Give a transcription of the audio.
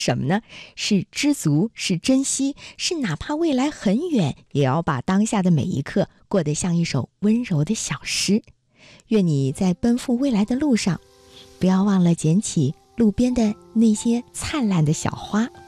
什么呢？是知足，是珍惜，是哪怕未来很远，也要把当下的每一刻过得像一首温柔的小诗。愿你在奔赴未来的路上，不要忘了捡起路边的那些灿烂的小花。